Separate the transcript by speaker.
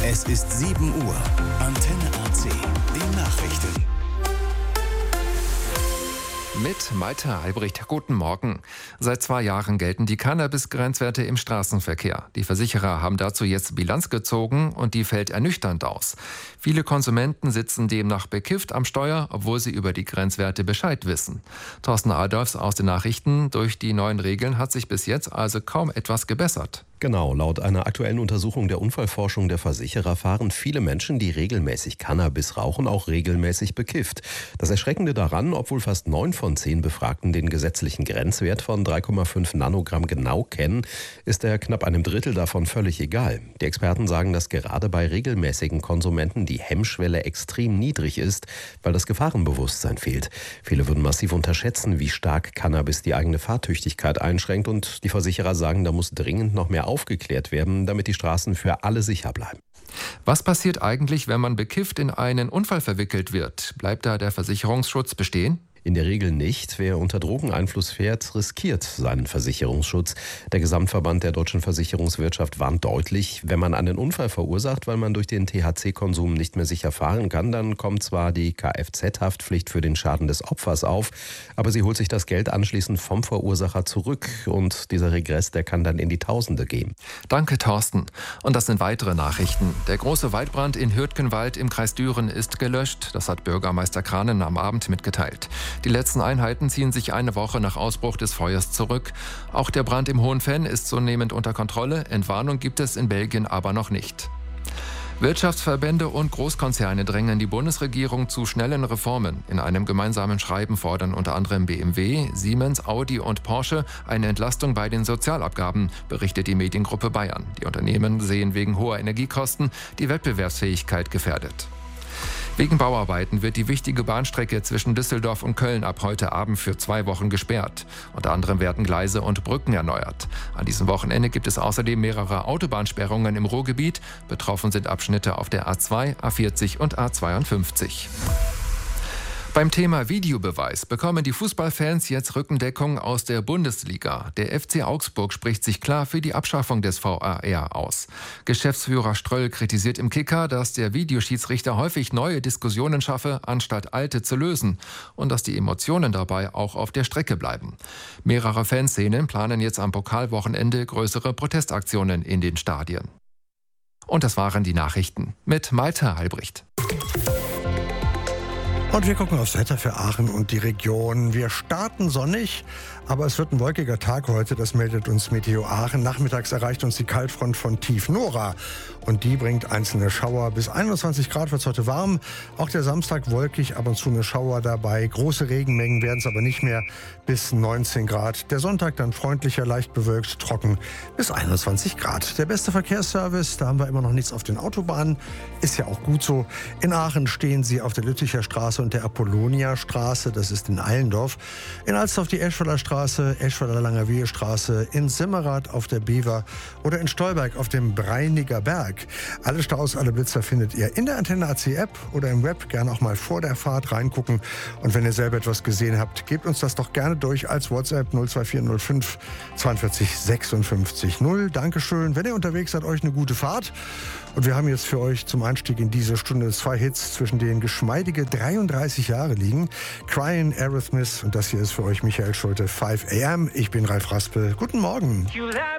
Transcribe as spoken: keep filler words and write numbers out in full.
Speaker 1: Es ist sieben Uhr. Antenne A C. Die Nachrichten.
Speaker 2: Mit Malte Albrecht. Guten Morgen. Seit zwei Jahren gelten die Cannabis-Grenzwerte im Straßenverkehr. Die Versicherer haben dazu jetzt Bilanz gezogen und die fällt ernüchternd aus. Viele Konsumenten sitzen demnach bekifft am Steuer, obwohl sie über die Grenzwerte Bescheid wissen. Thorsten Adolfs aus den Nachrichten. Durch die neuen Regeln hat sich bis jetzt also kaum etwas gebessert.
Speaker 3: Genau, laut einer aktuellen Untersuchung der Unfallforschung der Versicherer fahren viele Menschen, die regelmäßig Cannabis rauchen, auch regelmäßig bekifft. Das Erschreckende daran, obwohl fast neun von zehn Befragten den gesetzlichen Grenzwert von drei Komma fünf Nanogramm genau kennen, ist er knapp einem Drittel davon völlig egal. Die Experten sagen, dass gerade bei regelmäßigen Konsumenten die Hemmschwelle extrem niedrig ist, weil das Gefahrenbewusstsein fehlt. Viele würden massiv unterschätzen, wie stark Cannabis die eigene Fahrtüchtigkeit einschränkt, und die Versicherer sagen, da muss dringend noch mehr aufgeklärt werden, damit die Straßen für alle sicher bleiben.
Speaker 2: Was passiert eigentlich, wenn man bekifft in einen Unfall verwickelt wird? Bleibt da der Versicherungsschutz bestehen?
Speaker 3: In der Regel nicht. Wer unter Drogeneinfluss fährt, riskiert seinen Versicherungsschutz. Der Gesamtverband der deutschen Versicherungswirtschaft warnt deutlich, wenn man einen Unfall verursacht, weil man durch den T H C-Konsum nicht mehr sicher fahren kann, dann kommt zwar die Kfz-Haftpflicht für den Schaden des Opfers auf, aber sie holt sich das Geld anschließend vom Verursacher zurück, und dieser Regress, der kann dann in die Tausende gehen.
Speaker 2: Danke, Thorsten. Und das sind weitere Nachrichten. Der große Waldbrand in Hürtgenwald im Kreis Düren ist gelöscht. Das hat Bürgermeister Kranen am Abend mitgeteilt. Die letzten Einheiten ziehen sich eine Woche nach Ausbruch des Feuers zurück. Auch der Brand im Hohen Venn ist zunehmend unter Kontrolle. Entwarnung gibt es in Belgien aber noch nicht. Wirtschaftsverbände und Großkonzerne drängen die Bundesregierung zu schnellen Reformen. In einem gemeinsamen Schreiben fordern unter anderem B M W, Siemens, Audi und Porsche eine Entlastung bei den Sozialabgaben, berichtet die Mediengruppe Bayern. Die Unternehmen sehen wegen hoher Energiekosten die Wettbewerbsfähigkeit gefährdet. Wegen Bauarbeiten wird die wichtige Bahnstrecke zwischen Düsseldorf und Köln ab heute Abend für zwei Wochen gesperrt. Unter anderem werden Gleise und Brücken erneuert. An diesem Wochenende gibt es außerdem mehrere Autobahnsperrungen im Ruhrgebiet. Betroffen sind Abschnitte auf der A zwei, A vierzig und A zweiundfünfzig. Beim Thema Videobeweis bekommen die Fußballfans jetzt Rückendeckung aus der Bundesliga. Der F C Augsburg spricht sich klar für die Abschaffung des V A R aus. Geschäftsführer Ströll kritisiert im Kicker, dass der Videoschiedsrichter häufig neue Diskussionen schaffe, anstatt alte zu lösen, und dass die Emotionen dabei auch auf der Strecke bleiben. Mehrere Fanszenen planen jetzt am Pokalwochenende größere Protestaktionen in den Stadien. Und das waren die Nachrichten mit Malte Albrecht.
Speaker 4: Und wir gucken aufs Wetter für Aachen und die Region. Wir starten sonnig, aber es wird ein wolkiger Tag heute, das meldet uns Meteo Aachen. Nachmittags erreicht uns die Kaltfront von tief Nora und die bringt einzelne Schauer. Bis einundzwanzig Grad wird es heute warm. Auch der Samstag wolkig, ab und zu eine Schauer dabei. Große Regenmengen werden es aber nicht mehr, bis neunzehn Grad. Der Sonntag dann freundlicher, leicht bewölkt, trocken bis einundzwanzig Grad. Der beste Verkehrsservice, da haben wir immer noch nichts auf den Autobahnen. Ist ja auch gut so. In Aachen stehen Sie auf der Lütticher Straße und der Apollonia-Straße, das ist in Allendorf. In Alsdorf die Eschweiler Straße, Eschweiler Langerwehe-Straße, in Simmerath auf der Bever oder in Stolberg auf dem Breiniger Berg. Alle Staus, alle Blitzer findet ihr in der Antenne A C App oder im Web. Gerne auch mal vor der Fahrt reingucken. Und wenn ihr selber etwas gesehen habt, gebt uns das doch gerne durch als WhatsApp null zwei vier null fünf zweiundvierzig sechsundfünfzig null. Dankeschön. Wenn ihr unterwegs seid, euch eine gute Fahrt. Und wir haben jetzt für euch zum Einstieg in diese Stunde zwei Hits, zwischen denen geschmeidige dreiunddreißig Jahre liegen. Crying Aerosmith, und das hier ist für euch Michael Schulte, five a m. Ich bin Ralf Raspel. Guten Morgen.